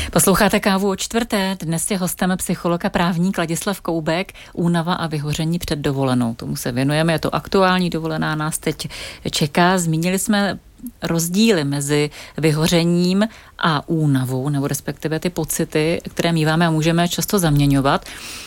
Posloucháte Kávu o čtvrté. Dnes je hostem psycholog a právník Ladislav Koubek. Únava a vyhoření před dovolenou. Tomu se věnujeme, je to aktuální, dovolená nás teď čeká. Zmínili jsme rozdíly mezi vyhořením a únavou, nebo respektive ty pocity, které míváme a můžeme často zaměňovat.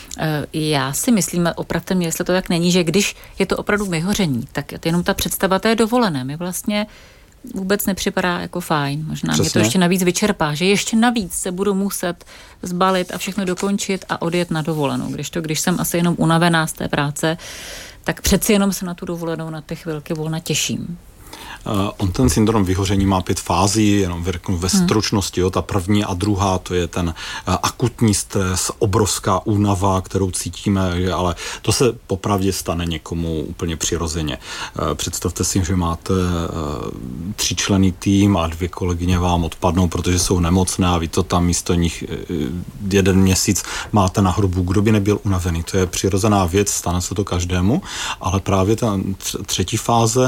Já si myslím, opravdu mě, jestli to tak není, že když je to opravdu vyhoření, tak je to jenom ta představa té dovolené. Mi vlastně vůbec nepřipadá jako fajn. Možná Přesně. mě to ještě navíc vyčerpá, že ještě navíc se budu muset zbalit a všechno dokončit a odjet na dovolenou. Když jsem asi jenom unavená z té práce, tak přeci jenom se na tu dovolenou, na ty chvilky volna těším. On ten syndrom vyhoření má 5 fází, jenom řeknu ve stručnosti. Ta první a druhá, to je ten akutní stres, obrovská únava, kterou cítíme, že ale to se popravdě stane někomu úplně přirozeně. Představte si, že máte 3členný tým a 2 kolegyně vám odpadnou, protože jsou nemocné a vy to tam místo nich 1 měsíc máte na hrobu. Kdo by nebyl unavený? To je přirozená věc, stane se to každému, ale právě ta třetí fáze,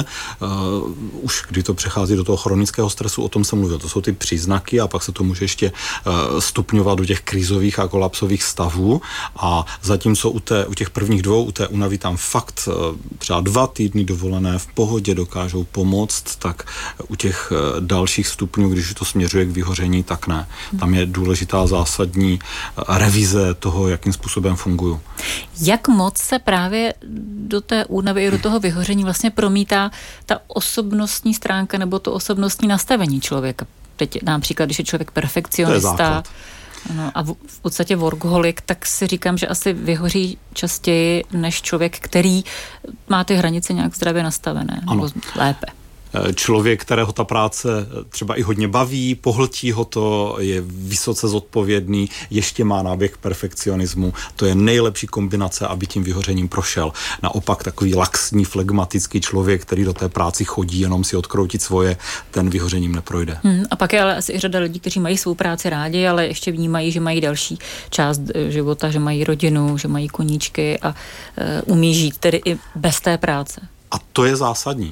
už kdy to přechází do toho chronického stresu, o tom jsem mluvil. To jsou ty příznaky a pak se to může ještě stupňovat do těch krizových a kolapsových stavů. A zatímco u těch prvních 2, u té únavy tam fakt třeba 2 týdny dovolené v pohodě dokážou pomoct, tak u těch dalších stupňů, když to směřuje k vyhoření, tak ne. Tam je důležitá zásadní revize toho, jakým způsobem fungují. Jak moc se právě do té únavy i do toho vyhoření vlastně promítá ta osobnostní stránka nebo to osobnostní nastavení člověka? Teď například, když je člověk perfekcionista a v podstatě workoholik, tak si říkám, že asi vyhoří častěji než člověk, který má ty hranice nějak zdravě nastavené nebo lépe. Člověk, kterého ta práce třeba i hodně baví, pohltí ho to, je vysoce zodpovědný, ještě má náběh perfekcionismu. To je nejlepší kombinace, aby tím vyhořením prošel. Naopak takový laxní, flegmatický člověk, který do té práci chodí, jenom si odkroutit svoje, ten vyhořením neprojde. A pak je ale asi i řada lidí, kteří mají svou práci rádi, ale ještě vnímají, že mají další část života, že mají rodinu, že mají koníčky a umí žít tedy i bez té práce. A to je zásadní.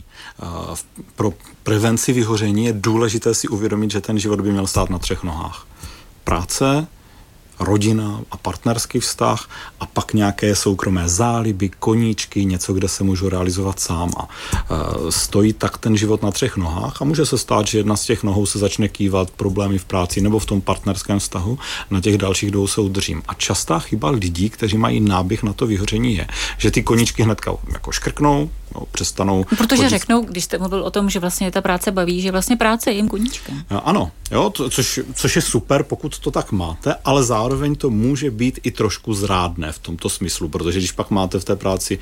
Pro prevenci vyhoření je důležité si uvědomit, že ten život by měl stát na 3 nohách. Práce, rodina a partnerský vztah a pak nějaké soukromé záliby, koníčky, něco, kde se můžu realizovat sám a stojí tak ten život na 3 nohách a může se stát, že jedna z těch nohou se začne kývat problémy v práci nebo v tom partnerském vztahu, na těch dalších 2 se udržím. A častá chyba lidí, kteří mají náběh na to vyhoření je, že ty koníčky hnedka jako škrknou, přestanou. Protože chodit. řeknou, když jste mluvil o tom, že vlastně ta práce baví, že vlastně práce je jim koníčkem. Ano, jo, což je super, pokud to tak máte, ale zároveň to může být i trošku zrádné v tomto smyslu, protože když pak máte v té práci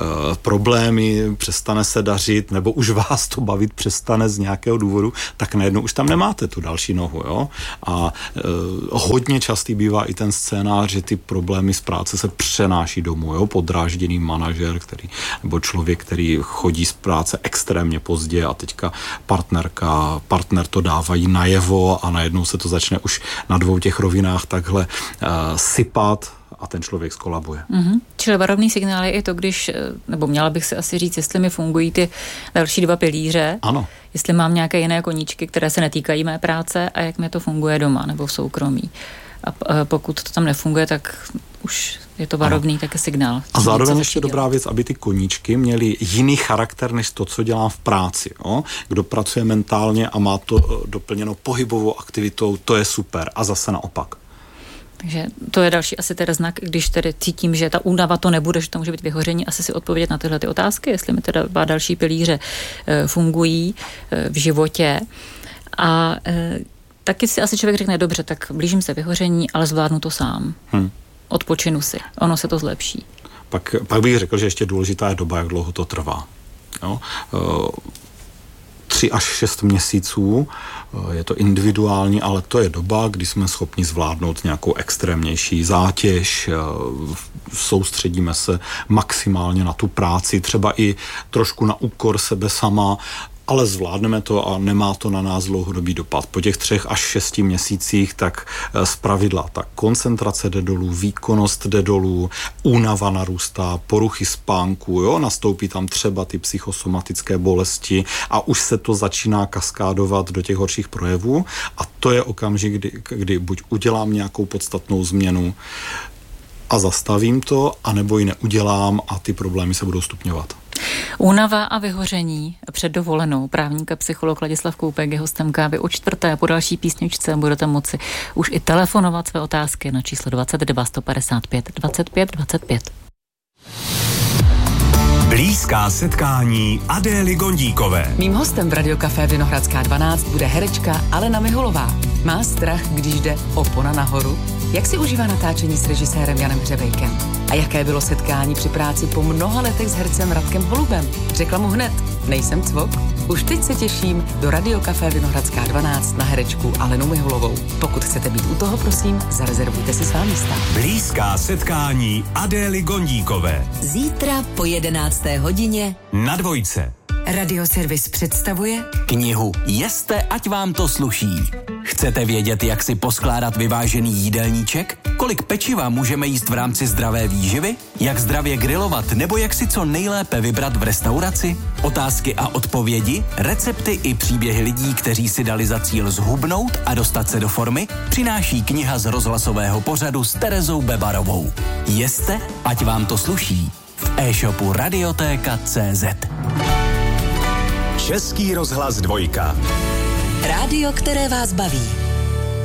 problémy, přestane se dařit, nebo už vás to bavit přestane z nějakého důvodu, tak najednou už tam nemáte tu další nohu, jo. A hodně častý bývá i ten scénář, že ty problémy z práce se přenáší domů, jo, podrážděný manažer, nebo člověk, který chodí z práce extrémně pozdě a teďka partner to dávají najevo a najednou se to začne už na 2 těch rovinách takhle sypat a ten člověk skolabuje. Čili varovný signál je i to, nebo měla bych si asi říct, jestli mi fungují ty další 2 pilíře. Ano. Jestli mám nějaké jiné koníčky, které se netýkají mé práce a jak mi to funguje doma nebo v soukromí. A pokud to tam nefunguje, tak už je to varovný taky signál. A zároveň ještě dobrá věc, aby ty koníčky měly jiný charakter, než to, co dělám v práci. Jo? Kdo pracuje mentálně a má to doplněno pohybovou aktivitou, to je super. A zase naopak. Takže to je další asi teda znak, když tedy cítím, že ta únava to nebude, že to může být vyhoření, asi si odpovědět na tyhle ty otázky, jestli mi teda 2 další pilíře fungují v životě. A taky si asi člověk řekne, dobře, tak blížím se vyhoření, ale zvládnu to sám. Odpočinu si. Ono se to zlepší. Pak bych řekl, že ještě důležitá je doba, jak dlouho to trvá. Jo? 3 až 6 měsíců, je to individuální, ale to je doba, kdy jsme schopni zvládnout nějakou extrémnější zátěž, soustředíme se maximálně na tu práci, třeba i trošku na úkor sebe sama ale zvládneme to a nemá to na nás dlouhodobý dopad. Po těch 3 až 6 měsících tak zpravidla ta koncentrace jde dolů, výkonnost jde dolů, únava narůstá, poruchy spánku, jo, nastoupí tam třeba ty psychosomatické bolesti a už se to začíná kaskádovat do těch horších projevů a to je okamžik, kdy buď udělám nějakou podstatnou změnu a zastavím to, anebo ji neudělám a ty problémy se budou stupňovat. Únava a vyhoření před dovolenou. Právník a psycholog Ladislav Koubek je hostem Kávy o 4. Po další písničce budete moci už i telefonovat své otázky na číslo 22 155 25 25. Blízká setkání Adély Gondíkové. Mým hostem v Radiokafé Vinohradská 12 bude herečka Alena Miholová. Má strach, když jde opona nahoru? Jak si užívá natáčení s režisérem Janem Hřebejkem? A jaké bylo setkání při práci po mnoha letech s hercem Radkem Holubem? Řekla mu hned, nejsem cvok. Už teď se těším do Radiokafé Vinohradská 12 na herečku Alenu Miholovou. Pokud chcete být u toho, prosím, zarezervujte si svá místa. Blízká setkání Adély Gondíkové. Zítra po 11. hodině Na Dvojce. Radioservis představuje knihu Jeste, ať vám to sluší. Chcete vědět, jak si poskládat vyvážený jídelníček? Kolik pečiva můžeme jíst v rámci zdravé výživy? Jak zdravě grilovat nebo jak si co nejlépe vybrat v restauraci? Otázky a odpovědi, recepty i příběhy lidí, kteří si dali za cíl zhubnout a dostat se do formy, přináší kniha z rozhlasového pořadu s Terezou Bebarovou. Jeste, ať vám to sluší. V e-shopu Radiotéka.cz. Český rozhlas 2. rádio, které vás baví.